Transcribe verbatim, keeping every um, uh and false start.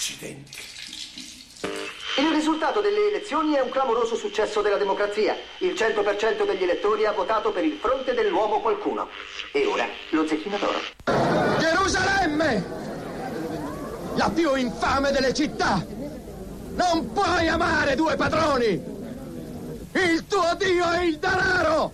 Accidenti. Il risultato delle elezioni è un clamoroso successo della democrazia. Il cento per cento degli elettori ha votato per il fronte dell'uomo qualcuno. E ora lo Zecchino d'Oro. Gerusalemme! La più infame delle città! Non puoi amare due padroni! Il tuo Dio è il denaro!